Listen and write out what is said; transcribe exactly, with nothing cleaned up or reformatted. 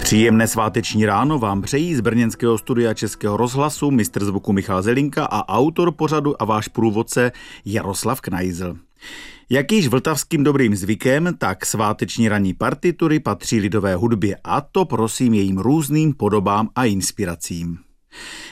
Příjemné sváteční ráno vám přejí z brněnského studia Českého rozhlasu mistr zvuku Michal Zelinka a autor pořadu a váš průvodce Jaroslav Knajzl. Jak již vltavským dobrým zvykem, tak sváteční ranní partitury patří lidové hudbě, a to prosím jejím různým podobám a inspiracím.